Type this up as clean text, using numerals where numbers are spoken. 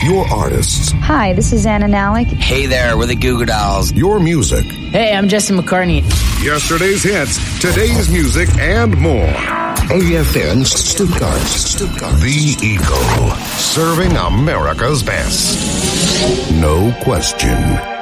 Your artists. Hi, this is Anna Nalick. Hey there, we're the Goo Goo Dolls. Your music. Hey, I'm Justin McCartney. Yesterday's hits, today's music, and more. AFN Stuttgart. The Eagle. Serving America's best. No question.